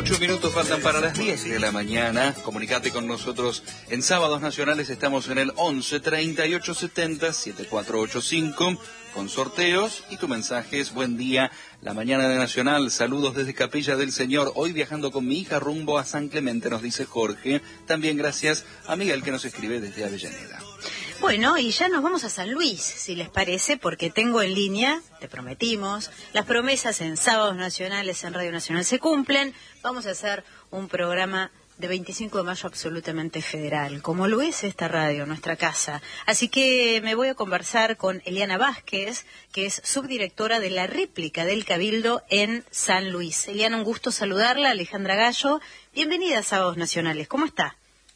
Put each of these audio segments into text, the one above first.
8 minutos faltan para las 10 de la mañana. Comunicate con nosotros en Sábados Nacionales. Estamos en el 11 38 70 7485 con sorteos y tu mensaje es: buen día, la mañana de Nacional, saludos desde Capilla del Señor, hoy viajando con mi hija rumbo a San Clemente, nos dice Jorge. También gracias a Miguel, que nos escribe desde Avellaneda. Bueno, y ya nos vamos a San Luis, si les parece, porque tengo en línea, te prometimos, las promesas en Sábados Nacionales en Radio Nacional se cumplen. Vamos a hacer un programa de 25 de mayo absolutamente federal, como lo es esta radio, nuestra casa. Así que me voy a conversar con Eliana Vázquez, que es subdirectora de la réplica del Cabildo en San Luis. Eliana, un gusto saludarla. Alejandra Gallo, bienvenida a Sábados Nacionales, ¿cómo está?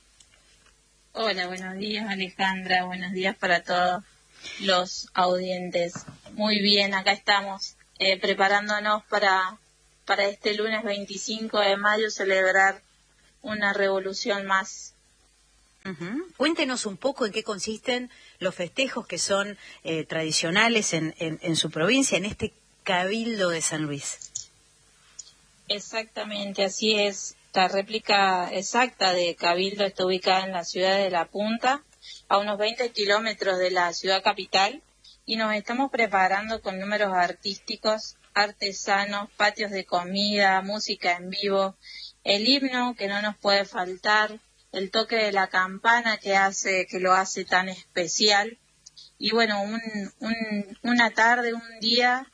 Hola, buenos días Alejandra, buenos días para todos los audientes. Muy bien, acá estamos preparándonos para este lunes 25 de mayo celebrar una revolución más. Cuéntenos un poco en qué consisten los festejos que son tradicionales en su provincia, en este Cabildo de San Luis. Exactamente, así es. La réplica exacta de Cabildo está ubicada en la ciudad de La Punta, a unos 20 kilómetros de la ciudad capital, y nos estamos preparando con números artísticos, artesanos, patios de comida, música en vivo, el himno que no nos puede faltar, el toque de la campana que lo hace tan especial, y bueno, una tarde, un día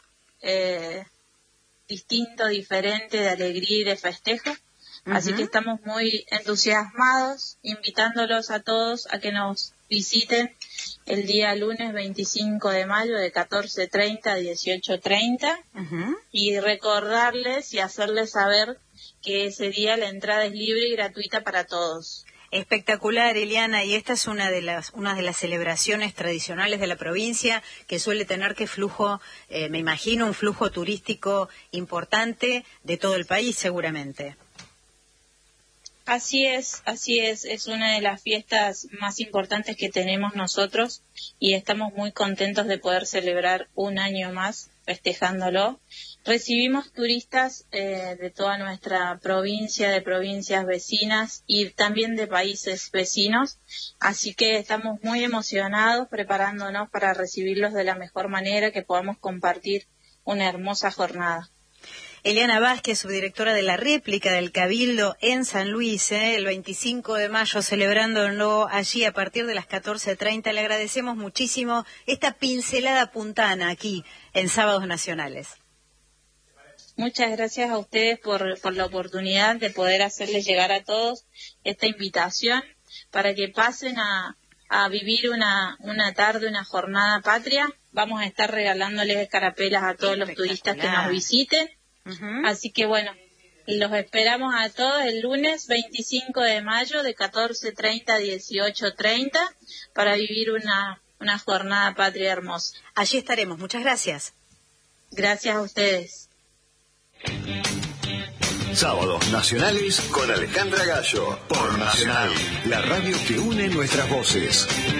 distinto, diferente, de alegría y de festejo. Así que estamos muy entusiasmados, invitándolos a todos a que nos visiten el día lunes 25 de mayo de 14:30 a 18:30 y recordarles y hacerles saber que ese día la entrada es libre y gratuita para todos. Espectacular, Eliana, y esta es una de las celebraciones tradicionales de la provincia que suele tener flujo, me imagino, un flujo turístico importante de todo el país seguramente. Así es, es una de las fiestas más importantes que tenemos nosotros y estamos muy contentos de poder celebrar un año más festejándolo. Recibimos turistas de toda nuestra provincia, de provincias vecinas y también de países vecinos, así que estamos muy emocionados preparándonos para recibirlos de la mejor manera, que podamos compartir una hermosa jornada. Eliana Vázquez, subdirectora de la réplica del Cabildo en San Luis, el 25 de mayo, celebrándolo allí a partir de las 14:30. Le agradecemos muchísimo esta pincelada puntana aquí en Sábados Nacionales. Muchas gracias a ustedes por la oportunidad de poder hacerles llegar a todos esta invitación para que pasen a vivir una tarde, una jornada patria. Vamos a estar regalándoles escarapelas a todos los turistas que nos visiten. Así que bueno, los esperamos a todos el lunes 25 de mayo de 14:30 a 18:30 para vivir una jornada patria hermosa. Allí estaremos, muchas gracias. Gracias a ustedes. Sábados Nacionales con Alejandra Gallo, por Nacional, la radio que une nuestras voces.